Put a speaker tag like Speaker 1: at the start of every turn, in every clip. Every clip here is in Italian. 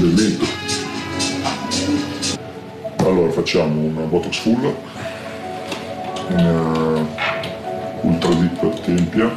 Speaker 1: del mento. Allora facciamo una Botox full, una Ultra Deep Tempia,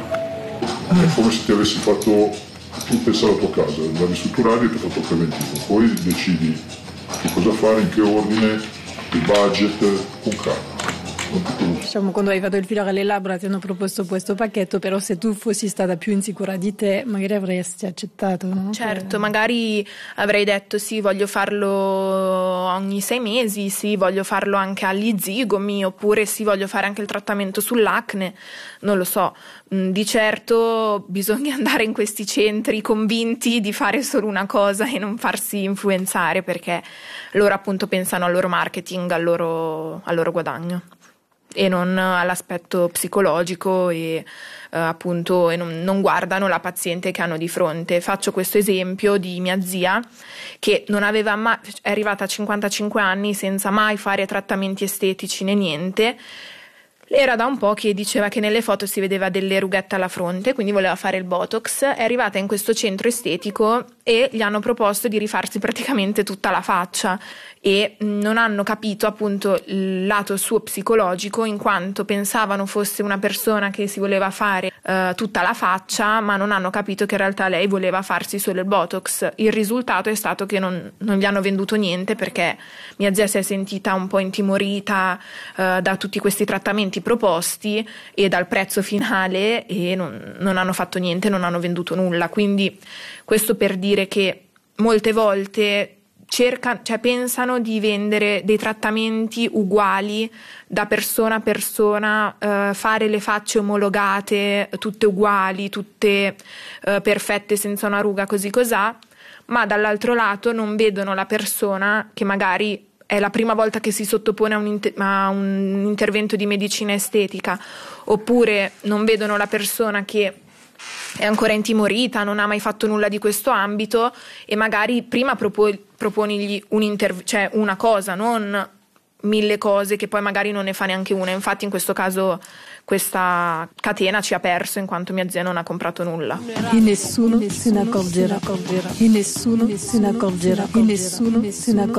Speaker 1: è come se ti avessi fatto, tu pensi alla tua casa, la ristrutturavi e ti hai fatto il preventivo, poi decidi che cosa fare, in che ordine, il budget, con calma.
Speaker 2: Diciamo, quando hai fatto il filo alle labbra ti hanno proposto questo pacchetto, però se tu fossi stata più insicura di te magari avresti accettato, no?
Speaker 3: Certo, magari avrei detto sì, voglio farlo ogni 6 mesi, sì, voglio farlo anche agli zigomi, oppure sì, voglio fare anche il trattamento sull'acne, non lo so. Di certo bisogna andare in questi centri convinti di fare solo una cosa e non farsi influenzare, perché loro appunto pensano al loro marketing, al loro guadagno, e non all'aspetto psicologico e appunto e non guardano la paziente che hanno di fronte. Faccio questo esempio di mia zia, che non aveva mai, è arrivata a 55 anni senza mai fare trattamenti estetici né niente. Era da un po' che diceva che nelle foto si vedeva delle rughette alla fronte, quindi voleva fare il Botox. È arrivata in questo centro estetico e gli hanno proposto di rifarsi praticamente tutta la faccia, e non hanno capito appunto il lato suo psicologico, in quanto pensavano fosse una persona che si voleva fare tutta la faccia, ma non hanno capito che in realtà lei voleva farsi solo il Botox. Il risultato è stato che non gli hanno venduto niente, perché mia zia si è sentita un po' intimorita da tutti questi trattamenti proposti e dal prezzo finale, e non hanno fatto niente, non hanno venduto nulla. Quindi questo per dire che molte volte pensano di vendere dei trattamenti uguali da persona a persona, fare le facce omologate, tutte uguali, tutte perfette senza una ruga così cosà, ma dall'altro lato non vedono la persona che magari è la prima volta che si sottopone a un intervento di medicina estetica, oppure non vedono la persona che è ancora intimorita, non ha mai fatto nulla di questo ambito, e magari prima proponigli una cosa, non 1000 cose che poi magari non ne fa neanche una. Infatti in questo caso questa catena ci ha perso, in quanto mia zia non ha comprato nulla.
Speaker 2: E nessuno se ne accorgerà.